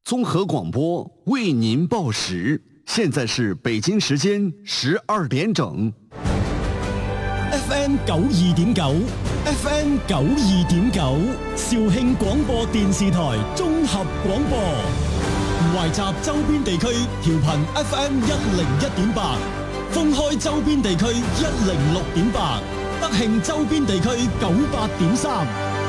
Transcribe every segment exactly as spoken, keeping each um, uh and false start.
综合广播为您报时，现在是北京时间十二点整。 F M 九二點九 ，F M 九二點九，肇慶廣播電視台綜合廣播，懷集周邊地區調頻 F M 一零一點八，封開周邊地區一零六點八，德慶周邊地區九八點三。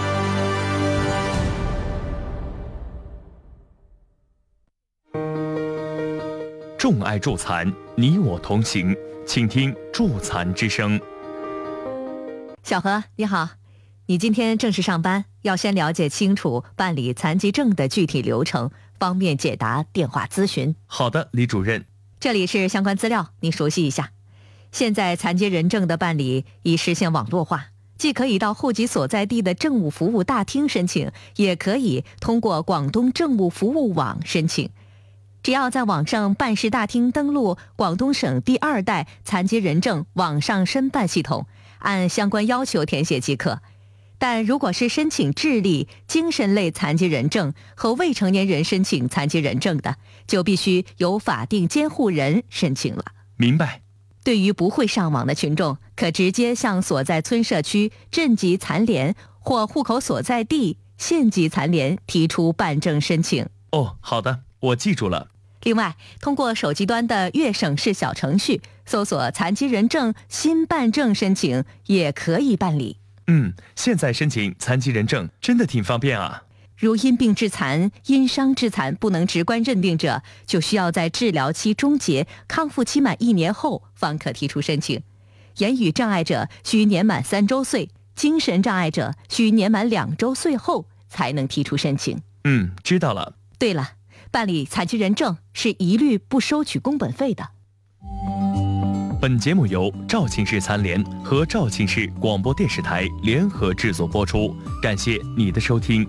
众爱助残，你我同行，请听助残之声。 小何你好，你今天正式上班，要先了解清楚办理残疾证的具体流程，方便解答电话咨询。 好的，李主任。 这里是相关资料，你熟悉一下。现在残疾人证的办理已实现网络化，既可以到户籍所在地的政务服务大厅申请，也可以通过广东政务服务网申请。只要在网上办事大厅登录广东省第二代残疾人证网上申办系统，按相关要求填写即可。但如果是申请智力、精神类残疾人证和未成年人申请残疾人证的，就必须由法定监护人申请了。 明白。 对于不会上网的群众，可直接向所在村社区镇级残联或户口所在地县级残联提出办证申请。 哦，好的，我记住了。 另外，通过手机端的粤省市小程序搜索残疾人证新办证申请也可以办理。 嗯，现在申请残疾人证真的挺方便啊。 如因病致残、因伤致残不能直观认定者，就需要在治疗期终结、康复期满一年后方可提出申请。言语障碍者需年满三周岁，精神障碍者需年满两周岁后才能提出申请。 嗯，知道了。 对了，办理残疾人证是一律不收取工本费的。 本节目由肇庆市残联和肇庆市广播电视台联合制作播出，感谢你的收听。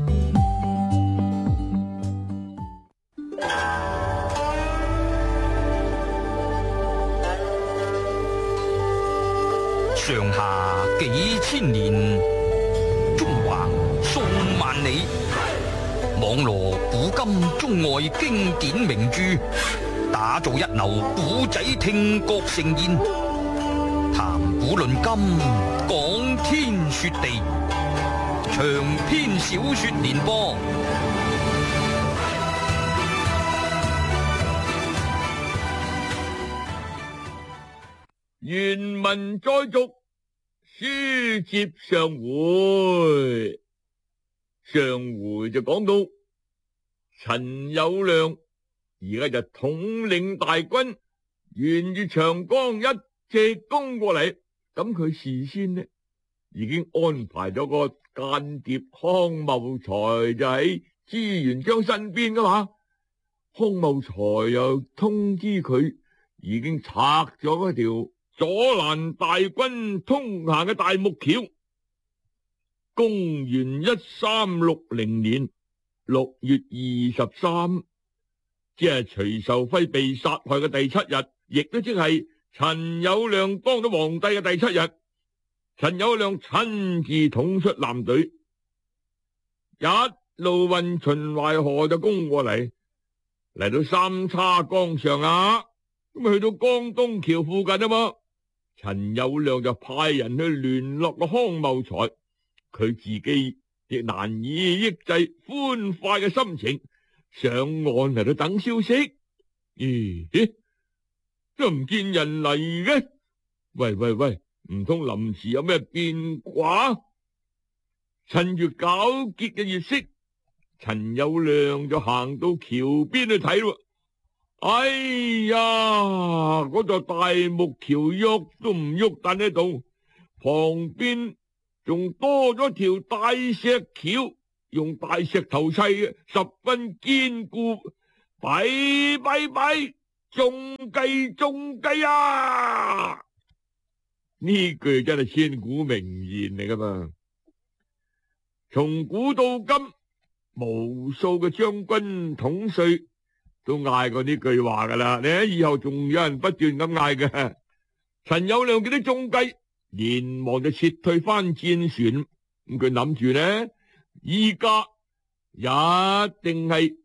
上下幾千年，中橫數萬里，網羅古今中外經典名著，打造一流古仔聽覺盛宴，談古論今，講天說地，長篇小說連播。 原文再續，書接上回。上回就講到陳友諒而家就統領大軍沿住長江一直攻過嚟，咁佢事先呢已經安排咗個間諜康茂才就喺朱元璋身邊噶嘛。康茂才又通知佢已經拆咗嗰條阻攔大軍通行嘅大木橋。公元一三六零年六月二十三，即係徐壽輝被殺害嘅第七日，亦都即係陳友諒當咗皇帝嘅第七日。陳友諒親自統出艦隊，一路運秦淮河就攻過嚟，嚟到三叉江上啊，咁去到江東橋附近啊嘛。陳友諒就派人去聯絡個康茂才，佢自己亦難以抑制歡快嘅心情，上岸嚟到等消息。咦，咦都唔見人嚟嘅，喂喂喂，唔通臨時有咩變卦？趁住皎潔嘅月色，陳友諒就行到橋邊去睇咯。哎呀，嗰座大木橋喐都唔喐，但喺度旁邊仲多咗條大石橋，用大石頭砌嘅，十分堅固。弊弊弊，中計中計啊！呢句真係千古名言嚟噶嘛。從古到今，無數嘅將軍統帥都嗌過呢句話噶啦，你睇以後仲有人不斷咁嗌嘅。陳友諒見到中計，連忙就撤退翻戰船。咁佢諗住呢，依家一定係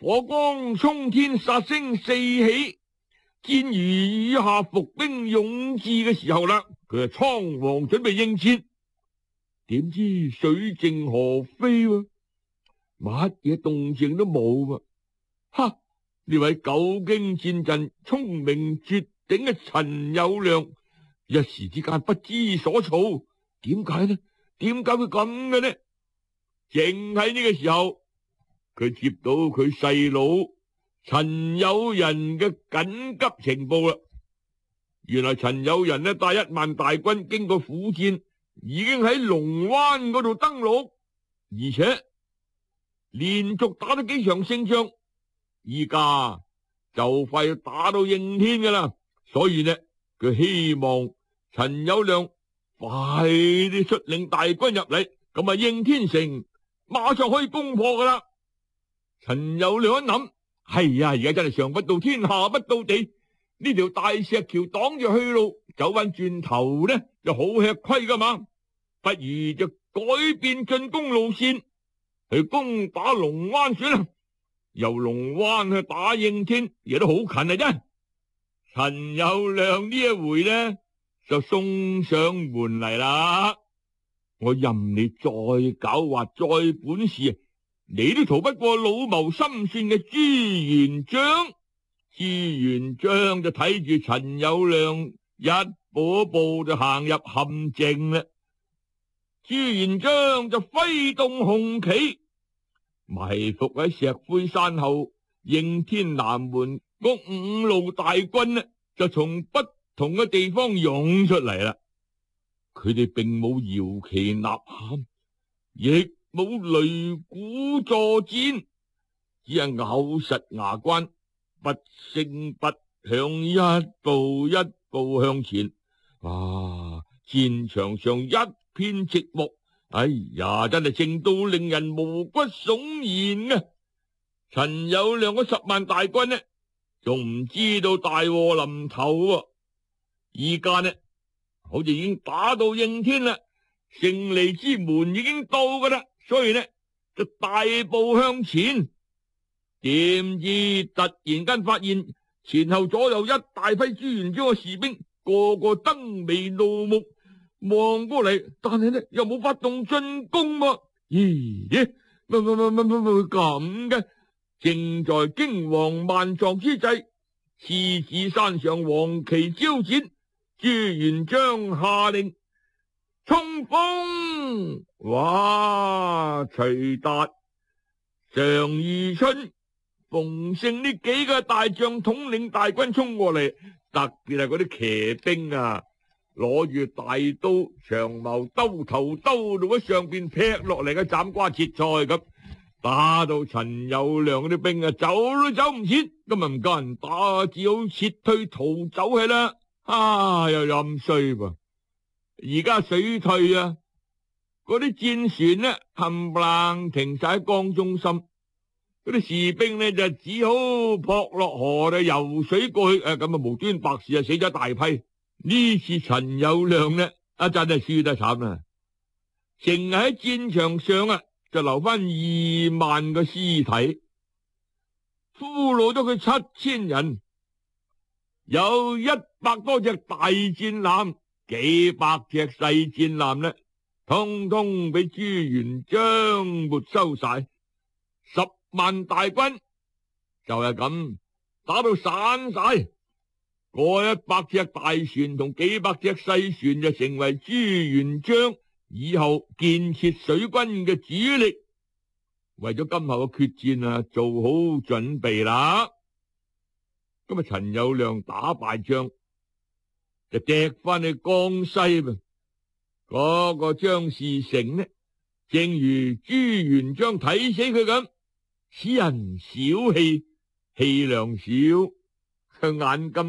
火光衝天，殺聲四起，箭如雨下，伏兵勇至嘅時候啦，佢就倉皇準備應戰。點知水靜河飛喎，乜嘢動靜都冇喎。哈！呢位久經戰陣、聰明絕頂嘅陳友諒，一時之間不知所措。點解呢？點解會咁嘅呢？正喺呢個時候，佢接到佢細佬陳友仁嘅緊急情報啦。原來陳友仁呢帶一萬大軍經過苦戰，已經喺龍灣嗰度登陸，而且連續打咗幾場勝仗，依家就快要打到應天噶啦。所以呢，佢希望陳友諒快啲率領大軍入嚟，咁啊應天城馬上可以攻破噶啦。陳友諒一諗，係呀，而家真係上不到天下不到地，呢條大石橋擋住去路，走翻轉頭呢就好吃虧噶嘛，不如就改變進攻路線，去攻打龍灣算啦。由龍灣去打應天亦都好近啊啫。陳友諒呢一回呢就送上門嚟啦。我任你再狡猾再本事，你都逃不過老謀深算嘅朱元璋。朱元璋就睇住陳友諒一步一步就行入陷阱啦。朱元璋就揮動紅旗，埋伏喺石灰山後應天南門嗰五路大軍呢，就從不同嘅地方湧出嚟啦。佢哋並冇搖旗吶喊，亦冇擂鼓助戰，只係咬實牙關，不聲不響，一步一步向前。啊！戰場上一片寂寞，哎呀，真係靜到令人毛骨悚然啊！陳友諒嗰十萬大軍呢，仲唔知道大禍臨頭啊！而家呢，好似已經打到應天啦，勝利之門已經到噶啦，所以呢就大步向前。點知突然間發現前後左右一大批朱元璋嘅士兵，個個燈眉怒目望過嚟，但係呢又冇發動進攻喎。咦？乜乜乜乜乜會咁嘅？正在驚惶萬狀之際，獅子山上黃旗招展，朱元璋下令衝鋒！哇！徐達、常遇春、馮勝呢幾個大將統領大軍衝過嚟，特別係嗰啲騎兵啊，攞住大刀、長矛、兜頭兜到喺上邊劈落嚟嘅斬瓜切菜咁，打到陳友諒嗰啲兵啊走都走唔切，今日唔夠人打，只好撤退逃走去啦。啊，又咁衰噃！而家水退啊，嗰啲戰船呢冚唪唥停晒喺江中心，嗰啲士兵呢就只好撲落河就游水過去，誒咁啊無端白事啊死咗一大批。呢次陳友諒呢啊真係輸得慘啦，淨喺戰場上啊就留翻二萬個屍體，俘虜咗佢七千人，有一百多隻大戰艦，幾百隻細戰艦呢，通通俾朱元璋沒收晒。十萬大軍就係咁打到散晒，嗰一百隻大船同幾百隻細船就成為朱元璋以後建設水軍嘅主力，為咗今後嘅決戰啊做好準備啦。咁啊，陳友諒打敗仗就趯翻去江西噃，嗰個張士誠呢，正如朱元璋睇死佢咁，此人小氣，氣量少，佢眼金